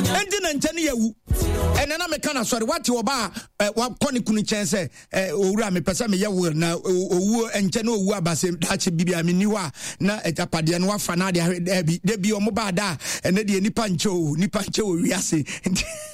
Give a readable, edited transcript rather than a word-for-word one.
Enti na nche ne yawu. Ene na meka na sori wate oba wa koni kunu chen se owura me pese me ye will na owu enche na owu abase dache bibia me niwa na etapade no wafa na de bi o mo ba da ene de nipa nche o wiase.